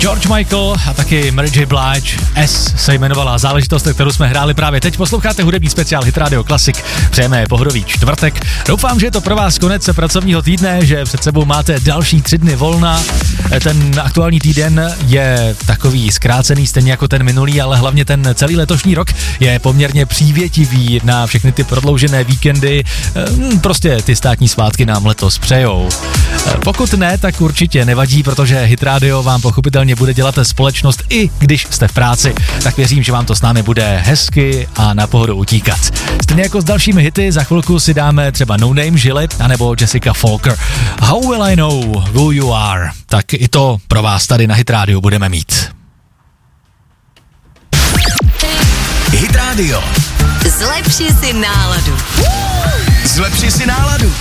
George Michael a taky Mary J. Blige, S se jmenovala záležitost, kterou jsme hráli právě teď. Posloucháte hudební speciál Hit Radio Classic. Přejeme pohodový čtvrtek. Doufám, že je to pro vás konec pracovního týdne, že před sebou máte další 3 dny volna. Ten aktuální týden je takový zkrácený, stejně jako ten minulý, ale hlavně ten celý letošní rok je poměrně přívětivý na všechny ty prodloužené víkendy. Prostě ty státní svátky nám letos přejou. Pokud ne, tak určitě nevadí, protože Hit Radio vám pochopitelně bude dělat společnost i když jste v práci. Tak věřím, že vám to s námi bude hezky a na pohodu utíkat. Stejně jako s dalšími hity, za chvilku si dáme třeba No Name, Žili, anebo Jessica Falker. How will I know who you are? Tak i to pro vás tady na Hit Radio budeme mít. Hit Radio. Zlepši si náladu. Zlepši si náladu.